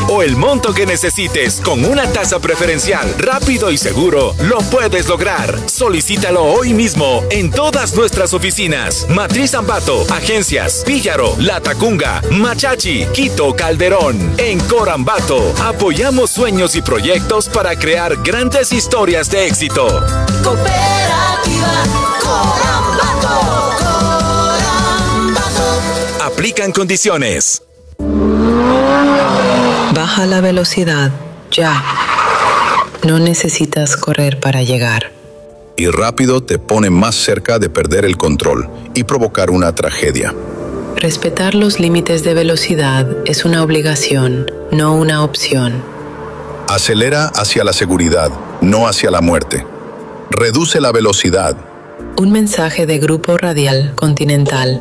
o el monto que necesites con una tasa preferencial, rápido y seguro, lo puedes lograr. Solicítalo hoy mismo en todas nuestras oficinas. Matriz Ambato, Agencias, Píllaro, La Tacunga, Machachi, Quito, Calderón. En Corambato, apoyamos sueños y proyectos para crear grandes historias de éxito. Cooperativa Corambato. Aplican condiciones. Baja la velocidad, ya. No necesitas correr para llegar. Y rápido te pone más cerca de perder el control y provocar una tragedia. Respetar los límites de velocidad es una obligación, no una opción. Acelera hacia la seguridad, no hacia la muerte. Reduce la velocidad. Un mensaje de Grupo Radial Continental.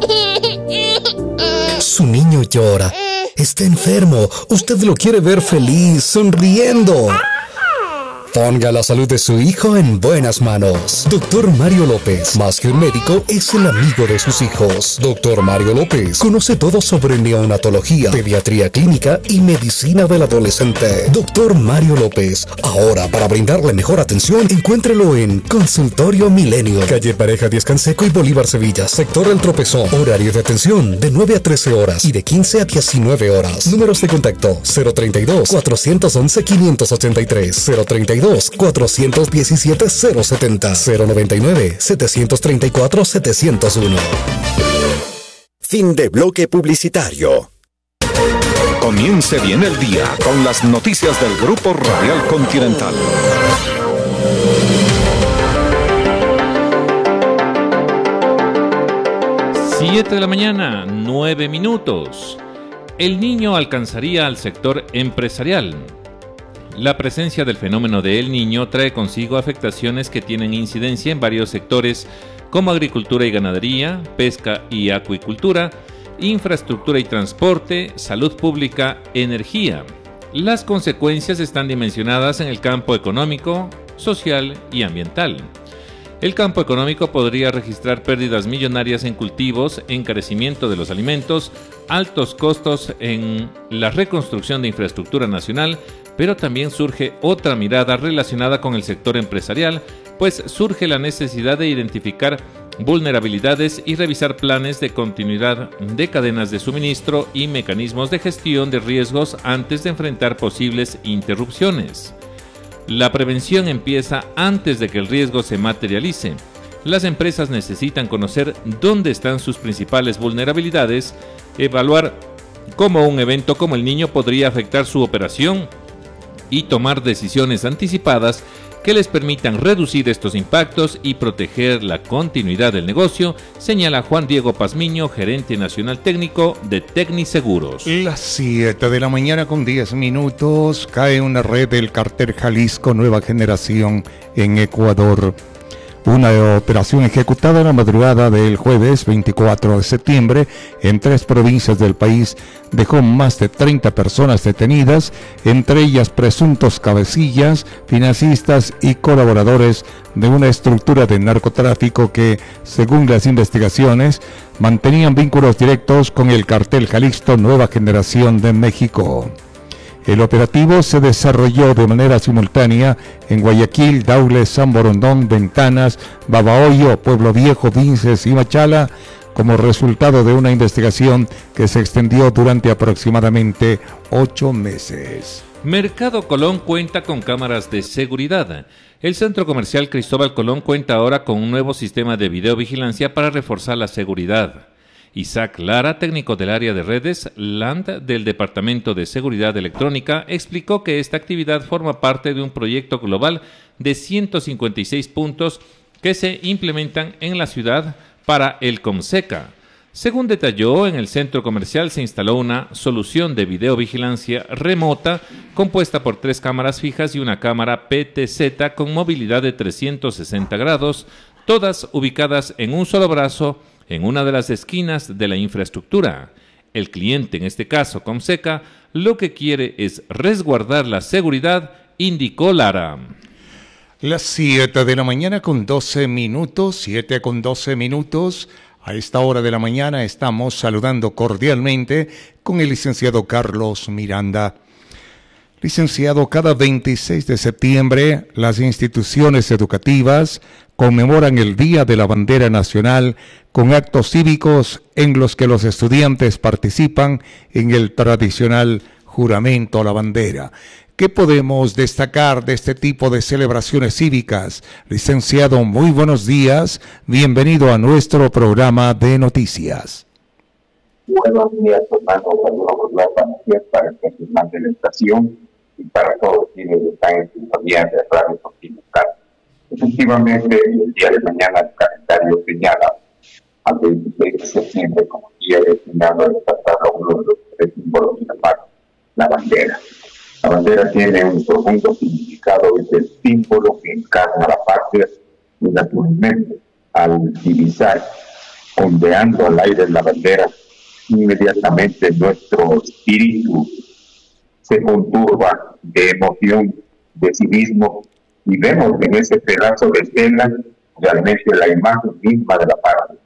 Su niño llora. Está enfermo. Usted lo quiere ver feliz, sonriendo. Ponga la salud de su hijo en buenas manos. Doctor Mario López, más que un médico, es el amigo de sus hijos. Doctor Mario López conoce todo sobre neonatología, pediatría clínica y medicina del adolescente. Doctor Mario López, ahora para brindarle mejor atención, encuéntrelo en Consultorio Milenio, calle Pareja Díaz Canseco y Bolívar Sevilla, sector El Tropezón. Horario de atención de 9 a 13 horas y de 15 a 19 horas. Números de contacto 032-411-583, 032-417-070, 099-734-701. Fin de bloque publicitario. Comience bien el día con las noticias del Grupo Radial Continental. 7 de la mañana, 9 minutos. El niño alcanzaría al sector empresarial. La presencia del fenómeno de El Niño trae consigo afectaciones que tienen incidencia en varios sectores como agricultura y ganadería, pesca y acuicultura, infraestructura y transporte, salud pública, energía. Las consecuencias están dimensionadas en el campo económico, social y ambiental. El campo económico podría registrar pérdidas millonarias en cultivos, encarecimiento de los alimentos, altos costos en la reconstrucción de infraestructura nacional, pero también surge otra mirada relacionada con el sector empresarial, pues surge la necesidad de identificar vulnerabilidades y revisar planes de continuidad de cadenas de suministro y mecanismos de gestión de riesgos antes de enfrentar posibles interrupciones. La prevención empieza antes de que el riesgo se materialice. Las empresas necesitan conocer dónde están sus principales vulnerabilidades, evaluar cómo un evento como El Niño podría afectar su operación y tomar decisiones anticipadas que les permitan reducir estos impactos y proteger la continuidad del negocio, señala Juan Diego Pazmiño, gerente nacional técnico de Tecniseguros. Las 7 de la mañana con 10 minutos cae una red del cártel Jalisco Nueva Generación en Ecuador. Una operación ejecutada en la madrugada del jueves 24 de septiembre en 3 provincias del país dejó más de 30 personas detenidas, entre ellas presuntos cabecillas, financistas y colaboradores de una estructura de narcotráfico que, según las investigaciones, mantenían vínculos directos con el cartel Jalisco Nueva Generación de México. El operativo se desarrolló de manera simultánea en Guayaquil, Daule, San Borondón, Ventanas, Babahoyo, Pueblo Viejo, Vinces y Machala, como resultado de una investigación que se extendió durante aproximadamente 8 meses. Mercado Colón cuenta con cámaras de seguridad. El centro comercial Cristóbal Colón cuenta ahora con un nuevo sistema de videovigilancia para reforzar la seguridad. Isaac Lara, técnico del área de redes LAND del Departamento de Seguridad Electrónica, explicó que esta actividad forma parte de un proyecto global de 156 puntos que se implementan en la ciudad para el Comseca. Según detalló, en el centro comercial se instaló una solución de videovigilancia remota compuesta por 3 cámaras fijas y una cámara PTZ con movilidad de 360 grados, todas ubicadas en un solo brazo en una de las esquinas de la infraestructura. El cliente, en este caso Comseca, lo que quiere es resguardar la seguridad, indicó Lara. Las 7 de la mañana con 12 minutos, 7 con 12 minutos. A esta hora de la mañana estamos saludando cordialmente con el licenciado Carlos Miranda. Licenciado, cada 26 de septiembre las instituciones educativas conmemoran el Día de la Bandera Nacional con actos cívicos en los que los estudiantes participan en el tradicional juramento a la bandera. ¿Qué podemos destacar de este tipo de celebraciones cívicas? Licenciado, muy buenos días. Bienvenido a nuestro programa de noticias. Buenos días, hermano. Saludos buenos días para el personal de la estación y para todos quienes están en sintonía de Radio Continental. Efectivamente, el día de mañana el calendario señala al 26 de septiembre como día destinado a destacar a uno de los tres símbolos de la paz, la bandera. La bandera tiene un profundo significado, es el símbolo que encarna la patria y naturalmente al divisar, ondeando al aire la bandera, inmediatamente nuestro espíritu se conturba de emoción, de civismo, y vemos en ese pedazo de tela realmente la imagen misma de la patria.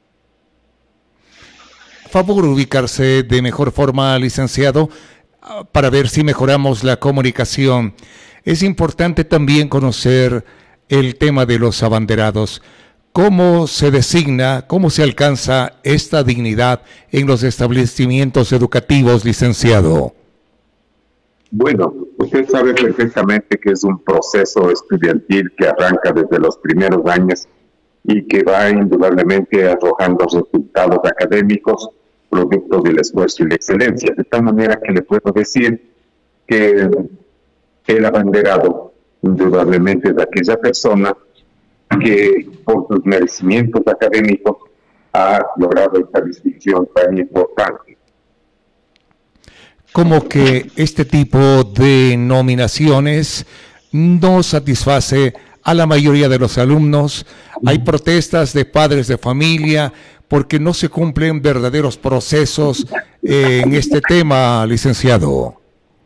Favor ubicarse de mejor forma, licenciado, para ver si mejoramos la comunicación. Es importante también conocer el tema de los abanderados. ¿Cómo se designa, cómo se alcanza esta dignidad en los establecimientos educativos, licenciado? Bueno, usted sabe perfectamente que es un proceso estudiantil que arranca desde los primeros años y que va indudablemente arrojando resultados académicos producto del esfuerzo y la excelencia. De tal manera que le puedo decir que el abanderado indudablemente es aquella persona que por sus merecimientos académicos ha logrado esta distinción tan importante. Como que este tipo de nominaciones no satisface a la mayoría de los alumnos. Hay protestas de padres de familia porque no se cumplen verdaderos procesos en este tema, licenciado.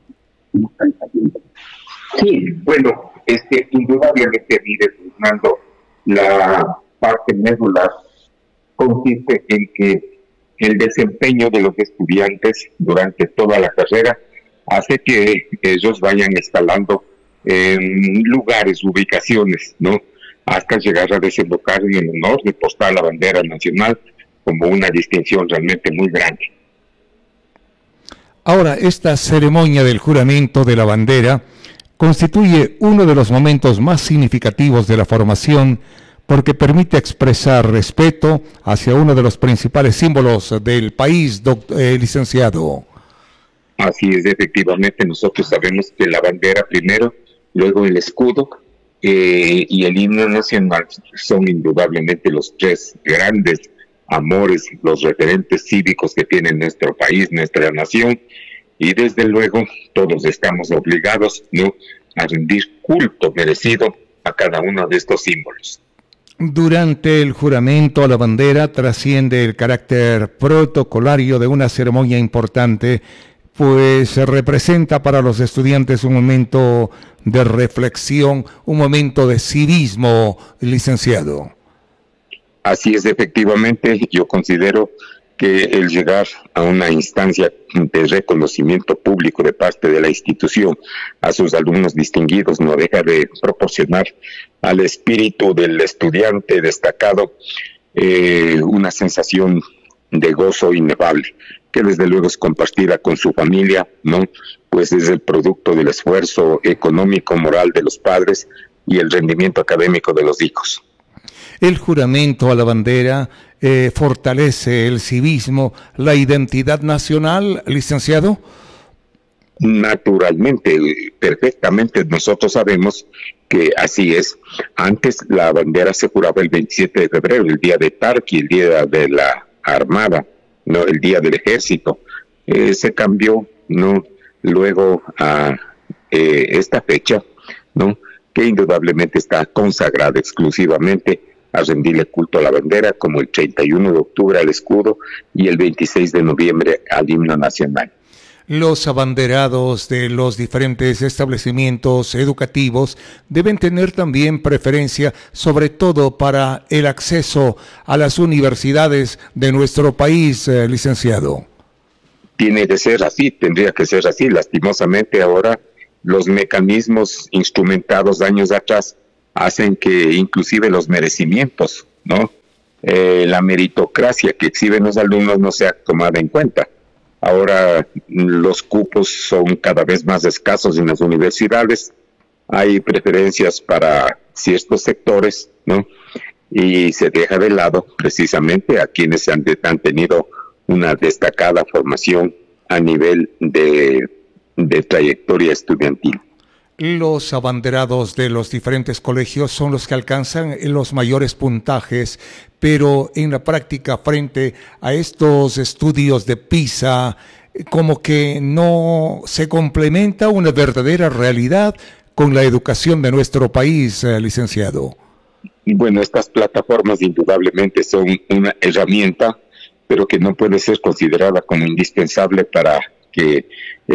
Sí, bueno, indudablemente, mire, Fernando, la parte medular consiste en que el desempeño de los estudiantes durante toda la carrera hace que ellos vayan escalando en lugares, ubicaciones, ¿no? Hasta llegar a desembocar en el honor de portar la bandera nacional como una distinción realmente muy grande. Ahora, esta ceremonia del juramento de la bandera constituye uno de los momentos más significativos de la formación porque permite expresar respeto hacia uno de los principales símbolos del país, licenciado. Así es, efectivamente, nosotros sabemos que la bandera primero, luego el escudo y el himno nacional son indudablemente los tres grandes amores, los referentes cívicos que tiene nuestro país, nuestra nación, y desde luego todos estamos obligados, ¿no?, a rendir culto merecido a cada uno de estos símbolos. Durante el juramento a la bandera trasciende el carácter protocolario de una ceremonia importante, pues se representa para los estudiantes un momento de reflexión, un momento de civismo, licenciado. Así es, efectivamente, yo considero que el llegar a una instancia de reconocimiento público de parte de la institución a sus alumnos distinguidos no deja de proporcionar al espíritu del estudiante destacado una sensación de gozo inefable, que desde luego es compartida con su familia, ¿no? Pues es el producto del esfuerzo económico, moral de los padres y el rendimiento académico de los hijos. El juramento a la bandera fortalece el civismo, la identidad nacional, licenciado. Naturalmente, perfectamente, nosotros sabemos que así es. Antes la bandera se juraba el 27 de febrero, el día de Tarqui, el día de la Armada, no, el día del Ejército. Se cambió, ¿no?, luego a esta fecha, ¿no?, que indudablemente está consagrada exclusivamente a rendirle culto a la bandera, como el 31 de octubre al escudo y el 26 de noviembre al himno nacional. Los abanderados de los diferentes establecimientos educativos deben tener también preferencia, sobre todo para el acceso a las universidades de nuestro país, licenciado. Tiene que ser así, tendría que ser así. Lastimosamente ahora los mecanismos instrumentados años atrás hacen que inclusive los merecimientos, ¿no? La meritocracia que exhiben los alumnos no sea tomada en cuenta. Ahora los cupos son cada vez más escasos en las universidades, hay preferencias para ciertos sectores, ¿no? Y se deja de lado precisamente a quienes han tenido una destacada formación a nivel de trayectoria estudiantil. Los abanderados de los diferentes colegios son los que alcanzan los mayores puntajes, pero en la práctica, frente a estos estudios de PISA, como que no se complementa una verdadera realidad con la educación de nuestro país, licenciado. Bueno, estas plataformas indudablemente son una herramienta, pero que no puede ser considerada como indispensable para que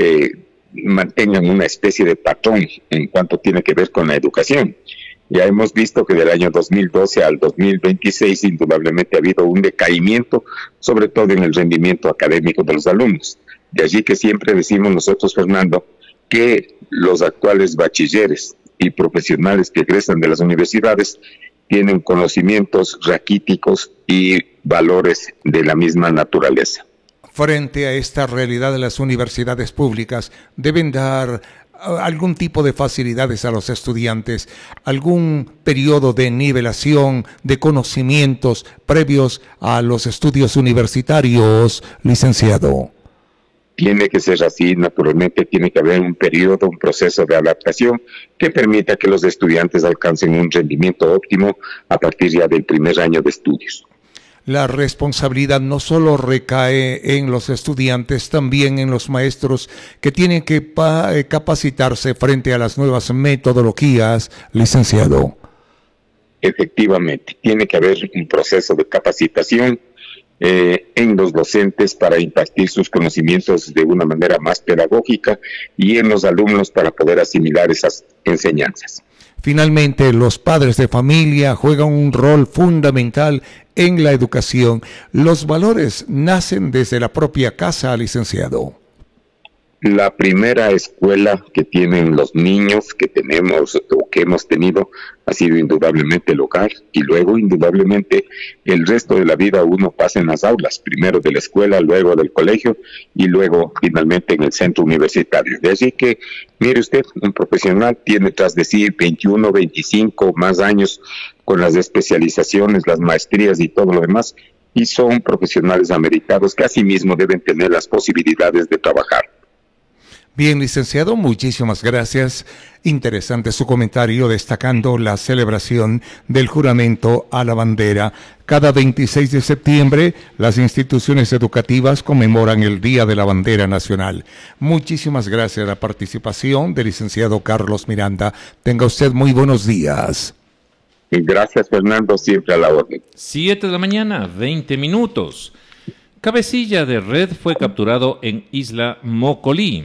mantengan una especie de patrón en cuanto tiene que ver con la educación. Ya hemos visto que del año 2012 al 2026 indudablemente ha habido un decaimiento, sobre todo en el rendimiento académico de los alumnos. De allí que siempre decimos nosotros, Fernando, que los actuales bachilleres y profesionales que egresan de las universidades tienen conocimientos raquíticos y valores de la misma naturaleza. Frente a esta realidad de las universidades públicas, deben dar algún tipo de facilidades a los estudiantes, algún periodo de nivelación de conocimientos previos a los estudios universitarios, licenciado. Tiene que ser así, naturalmente tiene que haber un periodo, un proceso de adaptación que permita que los estudiantes alcancen un rendimiento óptimo a partir ya del primer año de estudios. La responsabilidad no solo recae en los estudiantes, también en los maestros que tienen que capacitarse frente a las nuevas metodologías, licenciado. Efectivamente, tiene que haber un proceso de capacitación en los docentes para impartir sus conocimientos de una manera más pedagógica y en los alumnos para poder asimilar esas enseñanzas. Finalmente, los padres de familia juegan un rol fundamental en la educación. Los valores nacen desde la propia casa, licenciado. La primera escuela que tienen los niños que tenemos o que hemos tenido ha sido indudablemente el hogar, y luego indudablemente el resto de la vida uno pasa en las aulas, primero de la escuela, luego del colegio y luego finalmente en el centro universitario. De allí que, mire usted, un profesional tiene tras de sí 21, 25 más años con las especializaciones, las maestrías y todo lo demás, y son profesionales ameritados que asimismo deben tener las posibilidades de trabajar. Bien, licenciado, muchísimas gracias. Interesante su comentario destacando la celebración del juramento a la bandera. Cada 26 de septiembre, las instituciones educativas conmemoran el Día de la Bandera Nacional. Muchísimas gracias a la participación del licenciado Carlos Miranda. Tenga usted muy buenos días. Gracias, Fernando, siempre a la orden. 7 de la mañana, 20 minutos. Cabecilla de red fue capturado en Isla Mocolí.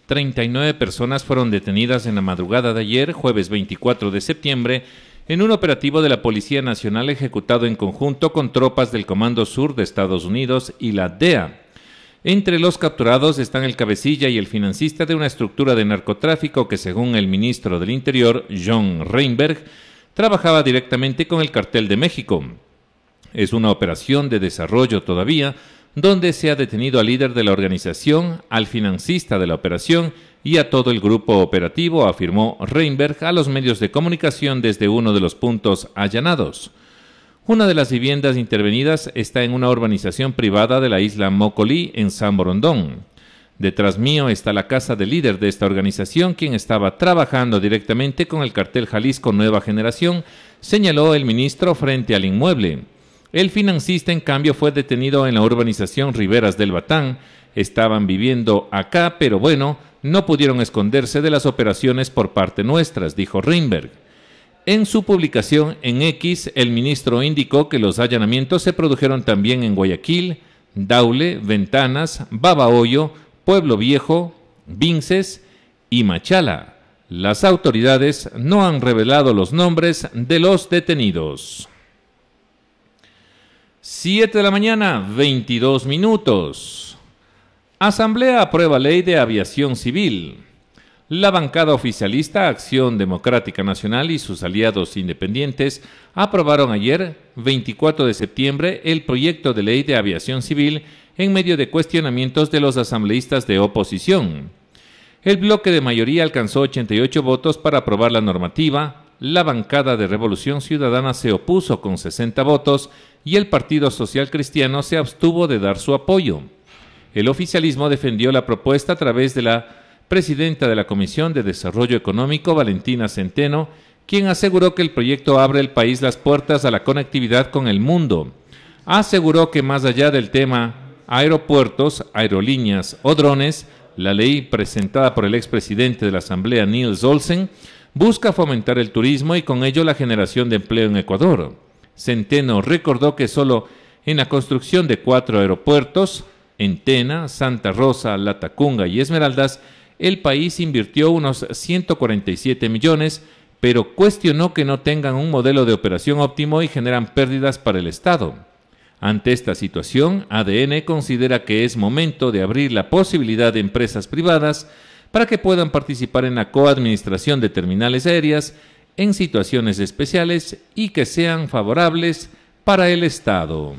39 personas fueron detenidas en la madrugada de ayer, jueves 24 de septiembre, en un operativo de la Policía Nacional ejecutado en conjunto con tropas del Comando Sur de Estados Unidos y la DEA. Entre los capturados están el cabecilla y el financista de una estructura de narcotráfico que, según el ministro del Interior, John Reinberg, trabajaba directamente con el Cartel de México. Es una operación de desarrollo todavía, donde se ha detenido al líder de la organización, al financista de la operación y a todo el grupo operativo, afirmó Reinberg a los medios de comunicación desde uno de los puntos allanados. Una de las viviendas intervenidas está en una urbanización privada de la isla Mocolí, en San Borondón. Detrás mío está la casa del líder de esta organización, quien estaba trabajando directamente con el cartel Jalisco Nueva Generación, señaló el ministro frente al inmueble. El financista, en cambio, fue detenido en la urbanización Riberas del Batán. Estaban viviendo acá, pero bueno, no pudieron esconderse de las operaciones por parte nuestras, dijo Reinberg. En su publicación en X, el ministro indicó que los allanamientos se produjeron también en Guayaquil, Daule, Ventanas, Babahoyo, Pueblo Viejo, Vinces y Machala. Las autoridades no han revelado los nombres de los detenidos. 7 de la mañana, 22 minutos. Asamblea aprueba ley de aviación civil. La bancada oficialista Acción Democrática Nacional y sus aliados independientes aprobaron ayer, 24 de septiembre, el proyecto de ley de aviación civil en medio de cuestionamientos de los asambleístas de oposición. El bloque de mayoría alcanzó 88 votos para aprobar la normativa, la bancada de Revolución Ciudadana se opuso con 60 votos y el Partido Social Cristiano se abstuvo de dar su apoyo. El oficialismo defendió la propuesta a través de la presidenta de la Comisión de Desarrollo Económico, Valentina Centeno, quien aseguró que el proyecto abre al país las puertas a la conectividad con el mundo. Aseguró que más allá del tema aeropuertos, aerolíneas o drones, la ley presentada por el expresidente de la Asamblea, Niels Olsen, busca fomentar el turismo y con ello la generación de empleo en Ecuador. Centeno recordó que solo en la construcción de 4 aeropuertos, en Tena, Santa Rosa, Latacunga y Esmeraldas, el país invirtió unos 147 millones, pero cuestionó que no tengan un modelo de operación óptimo y generan pérdidas para el Estado. Ante esta situación, ADN considera que es momento de abrir la posibilidad de empresas privadas para que puedan participar en la coadministración de terminales aéreas en situaciones especiales y que sean favorables para el Estado.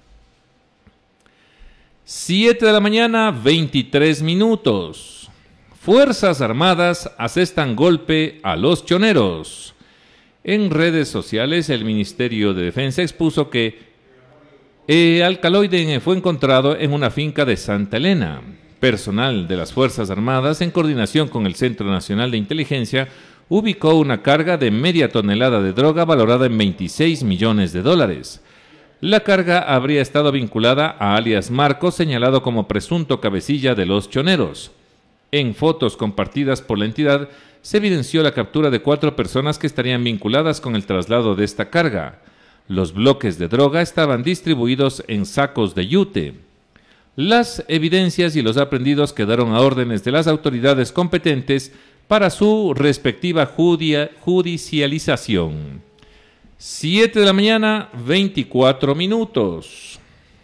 7 de la mañana, 23 minutos. Fuerzas Armadas asestan golpe a los choneros. En redes sociales, el Ministerio de Defensa expuso que alcaloide fue encontrado en una finca de Santa Elena. Personal de las Fuerzas Armadas, en coordinación con el Centro Nacional de Inteligencia, ubicó una carga de media tonelada de droga valorada en 26 millones de dólares. La carga habría estado vinculada a alias Marcos, señalado como presunto cabecilla de los choneros. En fotos compartidas por la entidad, se evidenció la captura de 4 personas que estarían vinculadas con el traslado de esta carga. Los bloques de droga estaban distribuidos en sacos de yute. Las evidencias y los aprehendidos quedaron a órdenes de las autoridades competentes para su respectiva judicialización. 7 de la mañana, 24 minutos.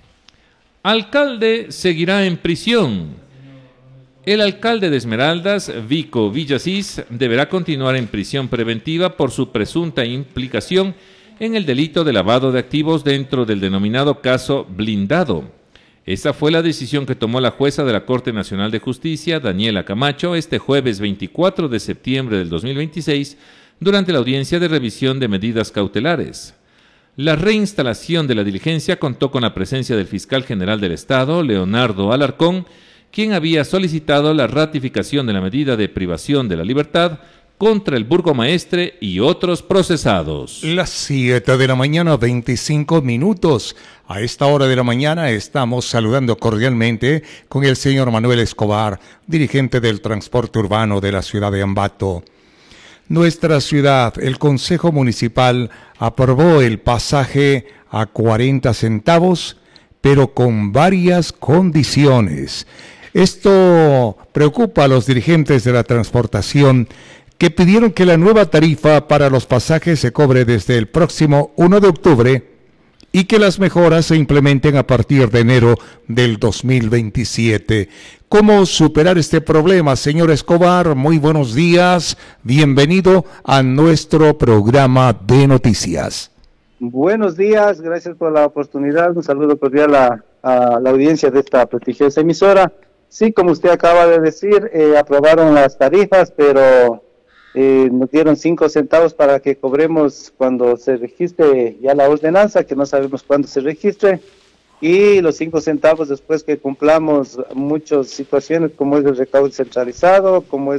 Alcalde seguirá en prisión. El alcalde de Esmeraldas, Vico Villasís, deberá continuar en prisión preventiva por su presunta implicación en el delito de lavado de activos dentro del denominado caso Blindado. Esa fue la decisión que tomó la jueza de la Corte Nacional de Justicia, Daniela Camacho, este jueves 24 de septiembre del 2026, durante la audiencia de revisión de medidas cautelares. La reinstalación de la diligencia contó con la presencia del fiscal general del Estado, Leonardo Alarcón, quien había solicitado la ratificación de la medida de privación de la libertad contra el burgomaestre y otros procesados. Las 7 de la mañana, 25 minutos. A esta hora de la mañana estamos saludando cordialmente con el señor Manuel Escobar, dirigente del transporte urbano de la ciudad de Ambato. Nuestra ciudad, el Consejo Municipal, aprobó el pasaje a 40 centavos, pero con varias condiciones. Esto preocupa a los dirigentes de la transportación, que pidieron que la nueva tarifa para los pasajes se cobre desde el próximo 1 de octubre y que las mejoras se implementen a partir de enero del 2027. ¿Cómo superar este problema, señor Escobar? Muy buenos días, bienvenido a nuestro programa de noticias. Buenos días, gracias por la oportunidad, un saludo cordial a la audiencia de esta prestigiosa emisora. Sí, como usted acaba de decir, aprobaron las tarifas, pero nos dieron 5 centavos para que cobremos cuando se registre ya la ordenanza, que no sabemos cuándo se registre, y los 5 centavos después que cumplamos muchas situaciones, como es el recaudo centralizado, como es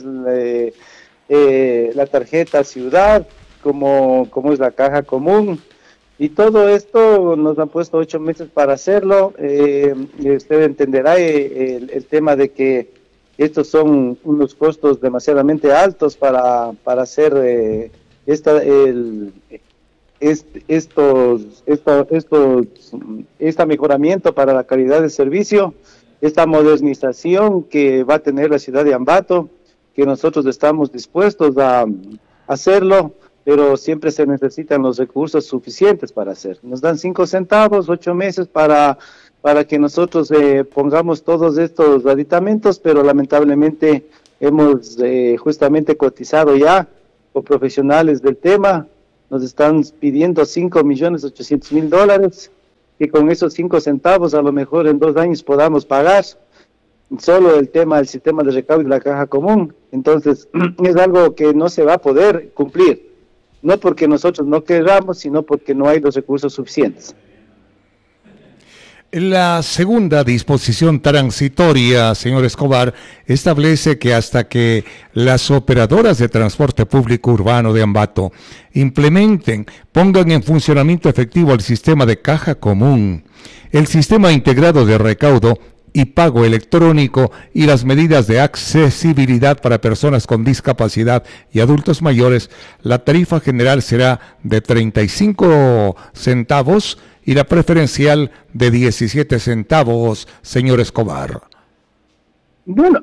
la tarjeta ciudad, como es la caja común. Y todo esto nos han puesto 8 meses para hacerlo. Usted entenderá el tema de que estos son unos costos demasiadamente altos para hacer este mejoramiento para la calidad de servicio, esta modernización que va a tener la ciudad de Ambato, que nosotros estamos dispuestos a hacerlo, pero siempre se necesitan los recursos suficientes para hacer. Nos dan 5 centavos, 8 meses para que nosotros pongamos todos estos aditamentos, pero lamentablemente hemos justamente cotizado ya con profesionales del tema. Nos están pidiendo $5.800.000, que con esos 5 centavos a lo mejor en 2 años podamos pagar solo el tema del sistema de recaudo de la caja común. Entonces es algo que no se va a poder cumplir, no porque nosotros no queramos, sino porque no hay los recursos suficientes. La segunda disposición transitoria, señor Escobar, establece que hasta que las operadoras de transporte público urbano de Ambato implementen, pongan en funcionamiento efectivo el sistema de caja común, el sistema integrado de recaudo y pago electrónico y las medidas de accesibilidad para personas con discapacidad y adultos mayores, la tarifa general será de 35 centavos y la preferencial de 17 centavos, señor Escobar. Bueno,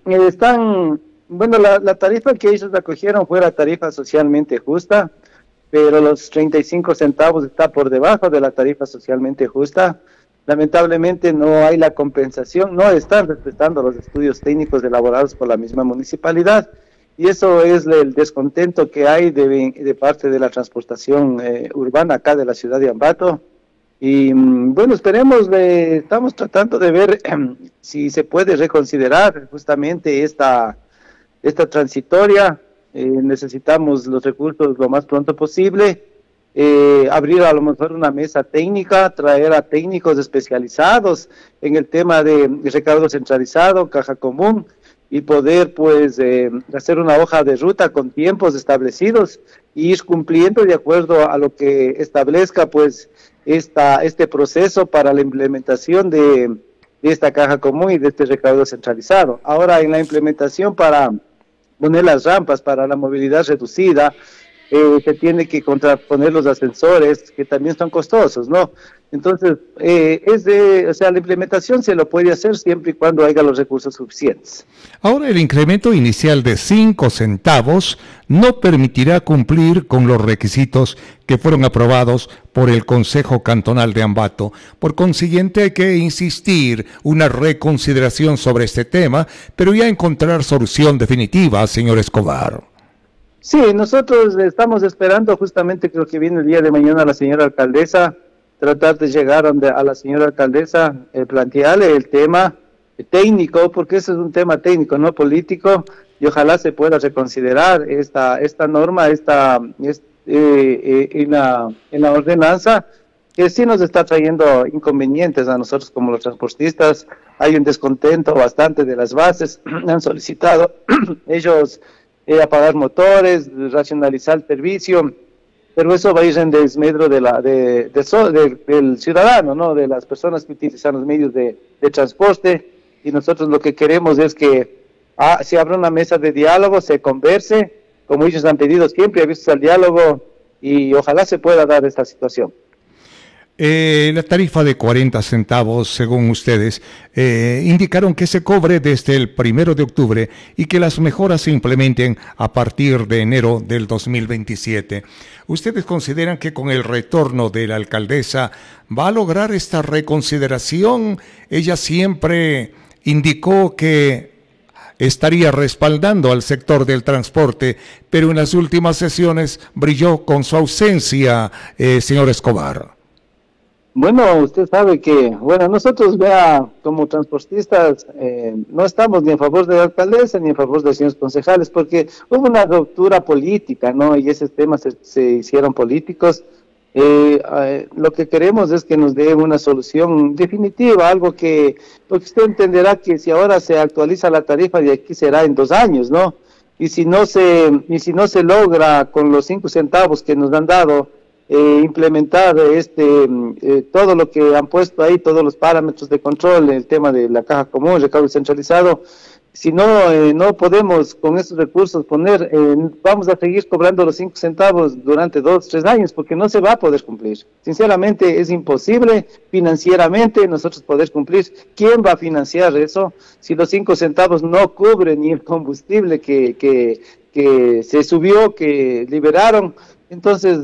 la tarifa que ellos acogieron fue la tarifa socialmente justa, pero los 35 centavos está por debajo de la tarifa socialmente justa. Lamentablemente no hay la compensación, no están respetando los estudios técnicos elaborados por la misma municipalidad, y eso es el descontento que hay de parte de la transportación urbana acá de la ciudad de Ambato. Y bueno, esperemos, estamos tratando de ver si se puede reconsiderar justamente esta transitoria. Necesitamos los recursos lo más pronto posible, abrir a lo mejor una mesa técnica, traer a técnicos especializados en el tema de recaudo centralizado, caja común, y poder pues hacer una hoja de ruta con tiempos establecidos y ir cumpliendo de acuerdo a lo que establezca pues este proceso para la implementación de esta caja común y de este recaudo centralizado. Ahora, en la implementación para poner las rampas para la movilidad reducida, se tiene que contraponer los ascensores, que también son costosos, ¿no? Entonces, la implementación se lo puede hacer siempre y cuando haya los recursos suficientes. Ahora, el incremento inicial de 5 centavos no permitirá cumplir con los requisitos que fueron aprobados por el Consejo Cantonal de Ambato. Por consiguiente, hay que insistir una reconsideración sobre este tema, pero ya encontrar solución definitiva, señor Escobar. Sí, nosotros estamos esperando justamente, creo que viene el día de mañana la señora alcaldesa, tratar de llegar a la señora alcaldesa, plantearle el tema técnico, porque ese es un tema técnico, no político, y ojalá se pueda reconsiderar esta norma, en la ordenanza, que sí nos está trayendo inconvenientes a nosotros como los transportistas. Hay un descontento bastante de las bases, han solicitado ellos apagar motores, racionalizar el servicio, pero eso va a ir en desmedro del ciudadano, ¿no? De las personas que utilizan los medios de transporte, y nosotros lo que queremos es que se abra una mesa de diálogo, se converse, como ellos han pedido siempre, abiertos al diálogo, y ojalá se pueda dar esta situación. La tarifa de 40 centavos, según ustedes, indicaron que se cobre desde el 1 de octubre y que las mejoras se implementen a partir de enero del 2027. ¿Ustedes consideran que con el retorno de la alcaldesa va a lograr esta reconsideración? Ella siempre indicó que estaría respaldando al sector del transporte, pero en las últimas sesiones brilló con su ausencia, señor Escobar. Bueno, usted sabe que, nosotros como transportistas no estamos ni en favor de la alcaldesa ni en favor de los señores concejales, porque hubo una ruptura política, ¿no? Y esos temas se hicieron políticos. Lo que queremos es que nos dé una solución definitiva, porque usted entenderá que si ahora se actualiza la tarifa, de aquí será en 2 años, ¿no? Y si no se logra con los 5 centavos que nos han dado, implementar todo lo que han puesto ahí, todos los parámetros de control, el tema de la caja común, el recaudo centralizado, si no podemos con esos recursos vamos a seguir cobrando los 5 centavos durante 2, 3 años, porque no se va a poder cumplir. Sinceramente es imposible financieramente nosotros poder cumplir. ¿Quién va a financiar eso si los 5 centavos no cubren ni el combustible que se subió, que liberaron? Entonces,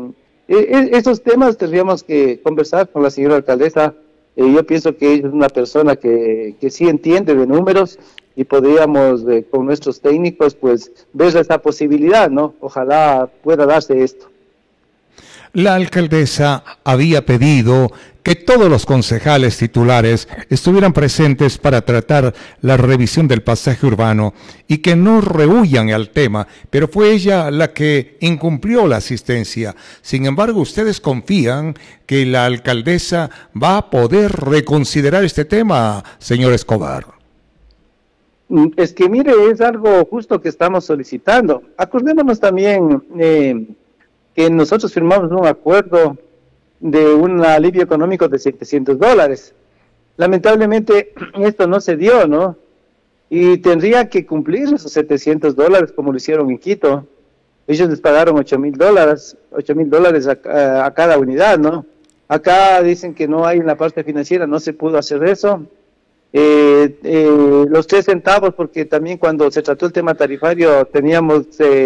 esos temas tendríamos que conversar con la señora alcaldesa. Yo pienso que ella es una persona que sí entiende de números, y podríamos con nuestros técnicos pues ver esa posibilidad, ¿no? Ojalá pueda darse esto. La alcaldesa había pedido que todos los concejales titulares estuvieran presentes para tratar la revisión del pasaje urbano y que no rehuyan al tema, pero fue ella la que incumplió la asistencia. Sin embargo, ustedes confían que la alcaldesa va a poder reconsiderar este tema, señor Escobar. Es que mire, es algo justo que estamos solicitando. Acordémonos también que nosotros firmamos un acuerdo de un alivio económico de $700. Lamentablemente esto no se dio, ¿no? Y tendría que cumplir esos $700 como lo hicieron en Quito. Ellos les pagaron $8,000 a cada unidad, ¿no? Acá dicen que no hay en la parte financiera, no se pudo hacer eso. Los 3 centavos, porque también cuando se trató el tema tarifario teníamos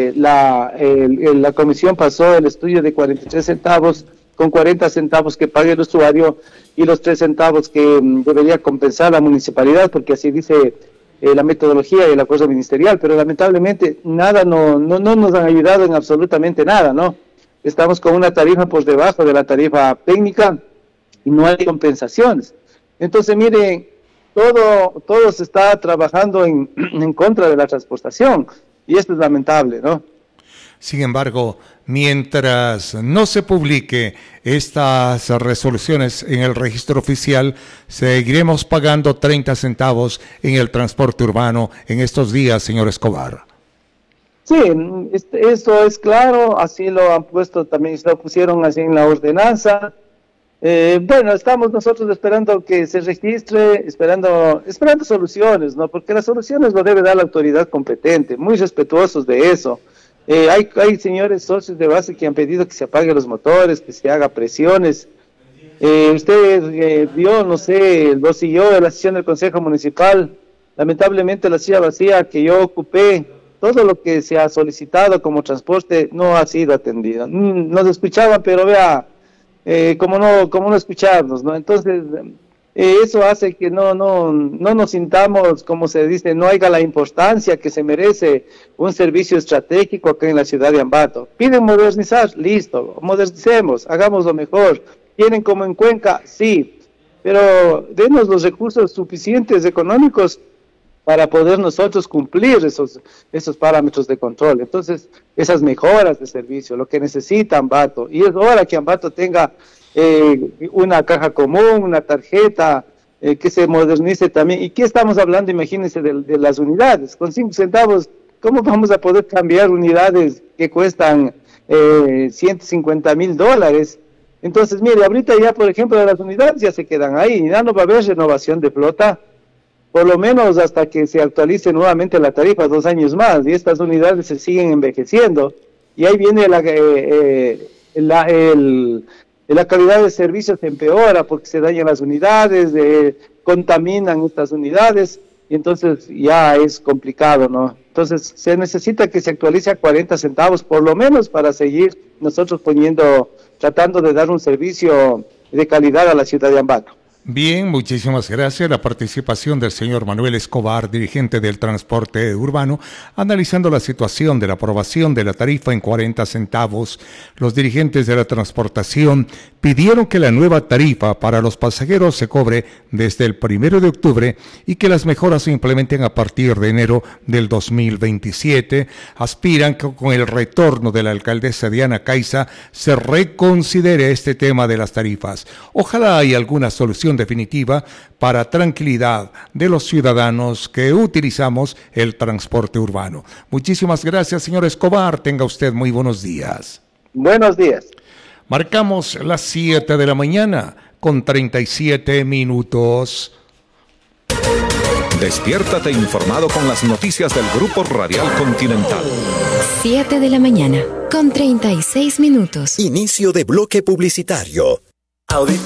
la comisión pasó el estudio de 43 centavos con 40 centavos que pague el usuario y los 3 centavos que debería compensar la municipalidad, porque así dice la metodología y el acuerdo ministerial, pero lamentablemente nada, no nos han ayudado en absolutamente nada, ¿no? Estamos con una tarifa por debajo de la tarifa técnica y no hay compensaciones. Entonces, miren, todo se está trabajando en contra de la transportación y esto es lamentable, ¿no? Sin embargo, mientras no se publique estas resoluciones en el registro oficial, seguiremos pagando 30 centavos en el transporte urbano en estos días, señor Escobar. Sí, eso es claro, así lo han puesto también, lo pusieron así en la ordenanza. Bueno, estamos nosotros esperando que se registre, esperando soluciones, ¿no? Porque las soluciones lo debe dar la autoridad competente, muy respetuosos de eso. Hay señores socios de base que han pedido que se apaguen los motores, que se haga presiones. Usted vio, no sé, lo siguió de la sesión del Consejo Municipal. Lamentablemente la silla vacía que yo ocupé, todo lo que se ha solicitado como transporte no ha sido atendido. Nos escuchaban, pero vea, como no escucharnos, ¿no? Entonces, eso hace que no nos sintamos, como se dice, no haya la importancia que se merece un servicio estratégico acá en la ciudad de Ambato. Piden modernizar, listo, modernicemos, hagámoslo mejor. ¿Quieren como en Cuenca? Sí, pero denos los recursos suficientes económicos para poder nosotros cumplir esos parámetros de control. Entonces, esas mejoras de servicio, lo que necesita Ambato, y es hora que Ambato tenga una caja común, una tarjeta, que se modernice también. ¿Y qué estamos hablando? Imagínense de las unidades. Con 5 centavos, ¿cómo vamos a poder cambiar unidades que cuestan $150,000? Entonces, mire, ahorita ya, por ejemplo, las unidades ya se quedan ahí, ya no va a haber renovación de flota, por lo menos hasta que se actualice nuevamente la tarifa 2 años más, y estas unidades se siguen envejeciendo, y ahí viene la calidad de servicios se empeora porque se dañan las unidades, contaminan estas unidades, y entonces ya es complicado, ¿no? Entonces se necesita que se actualice a 40 centavos por lo menos para seguir nosotros tratando de dar un servicio de calidad a la ciudad de Ambato. Bien, muchísimas gracias. La participación del señor Manuel Escobar, dirigente del transporte urbano, analizando la situación de la aprobación de la tarifa en 40 centavos. Los dirigentes de la transportación pidieron que la nueva tarifa para los pasajeros se cobre desde el 1 de octubre y que las mejoras se implementen a partir de enero del 2027. Aspiran que con el retorno de la alcaldesa Diana Caiza se reconsidere este tema de las tarifas. Ojalá haya alguna solución definitiva para tranquilidad de los ciudadanos que utilizamos el transporte urbano. Muchísimas gracias, señor Escobar. Tenga usted muy buenos días. Buenos días. Marcamos las 7 de la mañana con 37 minutos. Despiértate informado con las noticias del Grupo Radial Continental. 7 de la mañana con 36 minutos. Inicio de bloque publicitario.